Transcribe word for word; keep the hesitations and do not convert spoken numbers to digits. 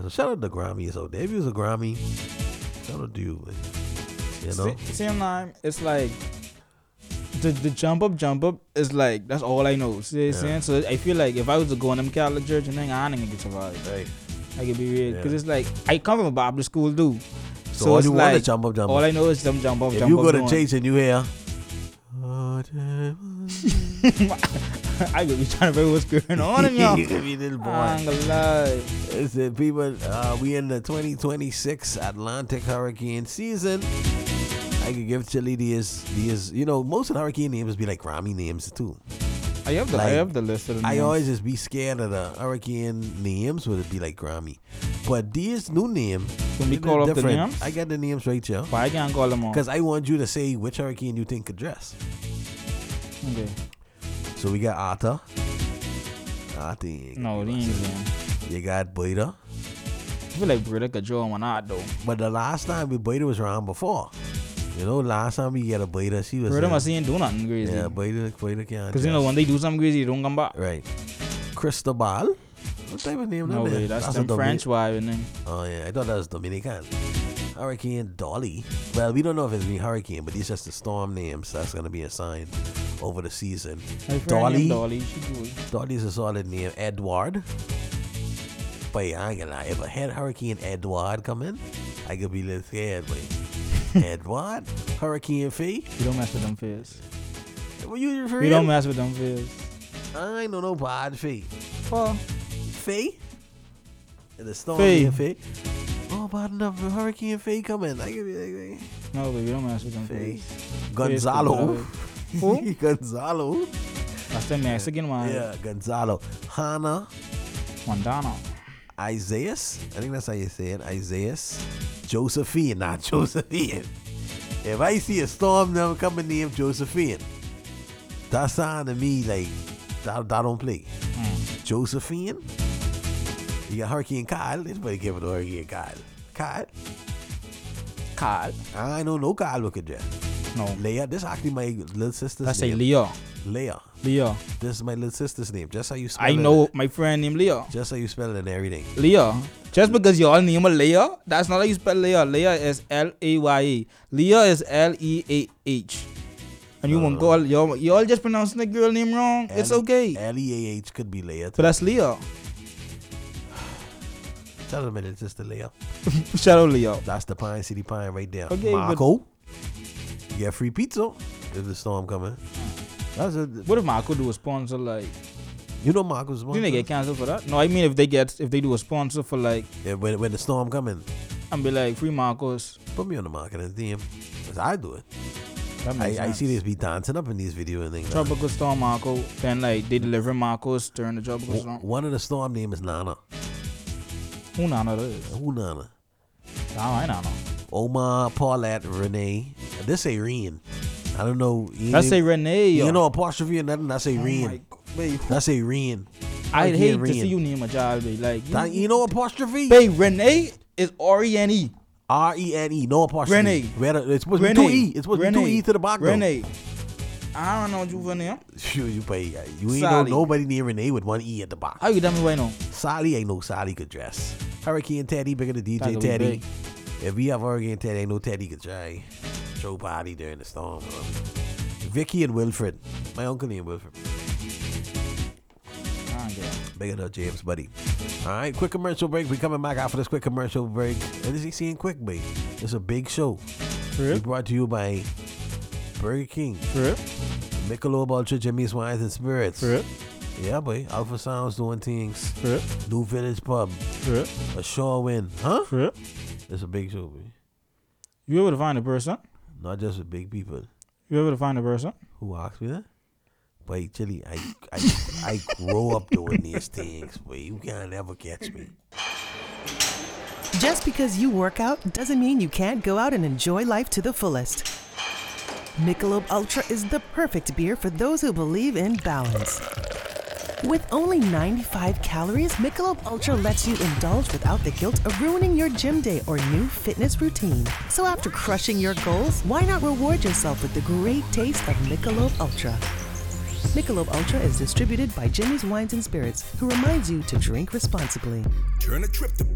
So shout out to Grammys out there. If you was a Grammy, shout out to you, man. You know? Same time, it's like the the jump up, jump up is like that's all I know. See what I'm saying? So I feel like if I was to go on them Catholic church and then I ain't gonna survive. Right. I could be real because Yeah. it's like I come from a Baptist school too. So, So all it's you want like is jump up, jump all up. I know is them jump up, If jump you up. go to doing. church and you hear, I could be trying to figure what's going on in y'all. you could be little boy. I ain't gonna lie. Listen, people, uh, we in the twenty twenty-six Atlantic hurricane season. I could give Chile these, these, you know, most of the hurricane names be like Grammy names too. I have the Like, I have the list of the I names. always just be scared of the hurricane names would it be like Grammy. But these new names, Can we they're call up the different. names? I got the names right here. But I can't call them all. Because I want you to say which hurricane you think could dress. Okay. So we got Arthur. Arthur. ain't No, gonna they be ain't busted. them. You got Boida. I feel like Brita could draw one out though. But the last time we Boida was around before. You know, last time we get a Boida, she was. Brita uh, must ain't do nothing crazy. Yeah, Boida, Boida can't. Because you know dress. when they do something crazy, they don't come back. Right. Cristobal. What type of name No that way, is? that's, a them Domin- French vibe and then. Oh yeah, I thought that was Dominican. Hurricane Dolly. Well, we don't know if it's been hurricane, but these just the storm names that's gonna be assigned over the season. My friend Dolly. named Dolly, she do it. Dolly's a solid name. Edward. But I ain't gonna lie, if a head Hurricane Edward come in, I could be a little scared, boy. Edward? Hurricane Faye? You don't mess with them fish. What you for You real? don't mess with them fish. I ain't know no bad Faye. Oh, Faye? And the storm Faye. named Faye? Oh, bad enough for Hurricane Faye coming. I could be like, no, but you don't mess with them Faye. fish. Gonzalo. Who? Gonzalo. That's the Mexican one. Yeah, Gonzalo. Hannah. Montana. Isaiah. I think that's how you say it. Isaiah. Josephine, not Josephine. If I see a storm never coming named Josephine, that sound to me like that, that don't play. Mm. Josephine. You got Hurricane Kyle. Everybody give it to Hurricane Kyle. Kyle. Carl. I know no Kyle look at that. No. Leia. This actually my little sister's Let's say name. Leo. Leia. Leo. This is my little sister's name. Just how you spell I it. know my friend named Leo. Just how you spell it and everything. Leo. Just because y'all name a Leo, that's not how you spell Leo. Leo is L A Y A. Leo is L E A H. And you No, won't no, call y'all y'all just pronouncing the girl name wrong. It's L- okay. L E A H could be Leia. But that's Leo. Tell them it's just the Leia. Shout out Leo. That's the Pine City Pine right there. Okay, but- Marco. You get free pizza if the storm coming. That's a, What if Marco do a sponsor like? you know Marco's Do they get canceled for that? No, I mean if they get if they do a sponsor for like yeah, when, when the storm coming, and be like free Marcos. put me on the marketing team. 'Cause I do it. That makes I, I sense. see this be dancing up in these videos and things. Tropical storm Marco. Then like they deliver Marcos during the tropical W- storm. One of the storm name is Nana. Who Nana that is? Who Nana? Oh, I don't know. Omar, Paulette, Renee. And this Irene. I don't know. You Let's say ain't- Renee. You yo. know apostrophe or nothing. That's Oh my Irene. God, babe. That's Irene. I'd Like hate Irene. to see you name a child, babe. Like, you, That, you know apostrophe? babe, Renee is R E N E. R E N E, no apostrophe. Renee. Where the- It's supposed to be Renee. two E. It's supposed to be two Renee. E to the back. though. Renee. I don't know what you for name. Shoot, you pay. You ain't Sally. know nobody near Renee with one E at the back. How you tell me right now? Sally ain't no Sally could dress. Hurricane Teddy bigger than D That J could be Teddy. big. If we have Hurricane Teddy, ain't no Teddy could try. Throw party during the storm. bro. Vicky and Wilfred. My uncle named Wilfred. I don't get it. Bigger than James, buddy. All right, quick commercial break. We coming back after this quick commercial break. And this is seeing quick, babe. It's a big show. For We real? brought to you by Burger King, For real? Michelob Ultra, Jimmy's Wines and Spirits. For real? Yeah, boy. Alpha Sounds doing things. For real? New Village Pub. For real? A Shaw Win. Huh? For real? It's a big show, boy. You able to find a person? Not just with big people. You able to find a person? Who asked me that? Boy, Chili, I, I, I grow up doing these things, boy. You can't ever catch me. Just because you work out doesn't mean you can't go out and enjoy life to the fullest. Michelob Ultra is the perfect beer for those who believe in balance. With only ninety-five calories, Michelob Ultra lets you indulge without the guilt of ruining your gym day or new fitness routine. So after crushing your goals, why not reward yourself with the great taste of Michelob Ultra? Michelob Ultra is distributed by Jimmy's Wines and Spirits, who reminds you to drink responsibly. Turn a trip to